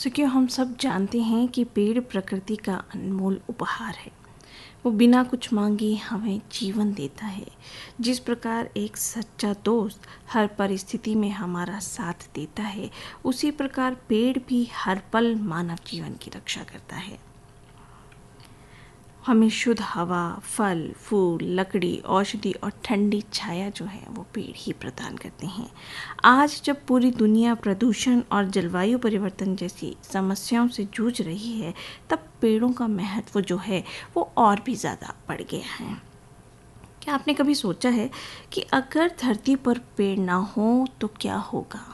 क्यों हम सब जानते हैं कि पेड़ प्रकृति का अनमोल उपहार है। वो बिना कुछ मांगे हमें जीवन देता है। जिस प्रकार एक सच्चा दोस्त हर परिस्थिति में हमारा साथ देता है, उसी प्रकार पेड़ भी हर पल मानव जीवन की रक्षा करता है। हमें शुद्ध हवा, फल, फूल, लकड़ी, औषधि और ठंडी छाया जो है वो पेड़ ही प्रदान करते हैं। आज जब पूरी दुनिया प्रदूषण और जलवायु परिवर्तन जैसी समस्याओं से जूझ रही है, तब पेड़ों का महत्व जो है वो और भी ज़्यादा बढ़ गया है। क्या आपने कभी सोचा है कि अगर धरती पर पेड़ ना हो तो क्या होगा?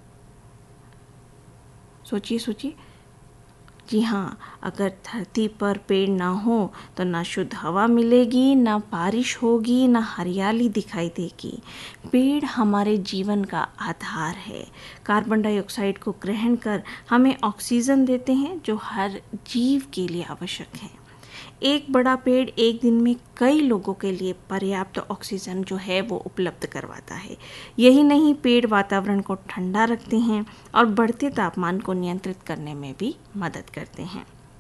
सोचिए सोचिए। जी हाँ, अगर धरती पर पेड़ ना हो तो ना शुद्ध हवा मिलेगी, ना बारिश होगी, ना हरियाली दिखाई देगी। पेड़ हमारे जीवन का आधार है। कार्बन डाइऑक्साइड को ग्रहण कर हमें ऑक्सीजन देते हैं, जो हर जीव के लिए आवश्यक है। एक बड़ा पेड़ एक दिन में कई लोगों के लिए पर्याप्त ऑक्सीजन जो है वो उपलब्ध करवाता है। यही नहीं, पेड़ वातावरण को ठंडा रखते हैं और बढ़ते तापमान को नियंत्रित करने में भी मदद करते हैं।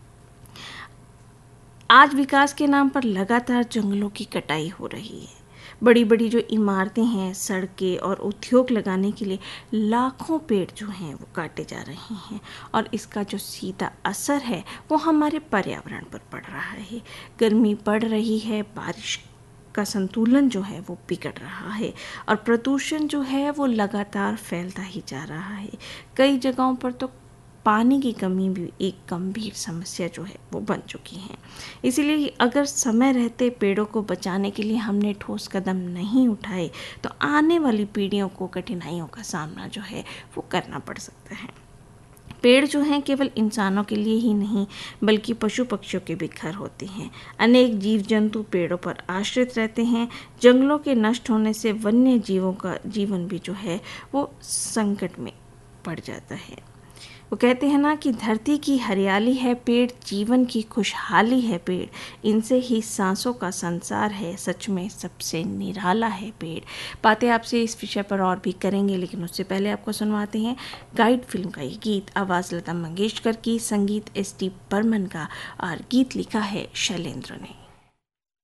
आज विकास के नाम पर लगातार जंगलों की कटाई हो रही है। बड़ी बड़ी जो इमारतें हैं, सड़कें और उद्योग लगाने के लिए लाखों पेड़ जो हैं वो काटे जा रहे हैं, और इसका जो सीधा असर है वो हमारे पर्यावरण पर पड़ रहा है। गर्मी बढ़ रही है, बारिश का संतुलन जो है वो बिगड़ रहा है, और प्रदूषण जो है वो लगातार फैलता ही जा रहा है। कई जगहों पर तो पानी की कमी भी एक गंभीर समस्या जो है वो बन चुकी है। इसीलिए अगर समय रहते पेड़ों को बचाने के लिए हमने ठोस कदम नहीं उठाए, तो आने वाली पीढ़ियों को कठिनाइयों का सामना जो है वो करना पड़ सकता है। पेड़ जो हैं केवल इंसानों के लिए ही नहीं, बल्कि पशु पक्षियों के भी घर होते हैं। अनेक जीव जंतु पेड़ों पर आश्रित रहते हैं। जंगलों के नष्ट होने से वन्य जीवों का जीवन भी जो है वो संकट में पड़ जाता है। वो कहते हैं ना कि धरती की हरियाली है पेड़, जीवन की खुशहाली है पेड़, इनसे ही सांसों का संसार है, सच में सबसे निराला है पेड़। बातें आपसे इस विषय पर और भी करेंगे, लेकिन उससे पहले आपको सुनवाते हैं गाइड फिल्म का ये गीत। आवाज़ लता मंगेशकर की, संगीत एस टी बर्मन का, और गीत लिखा है शैलेंद्र ने।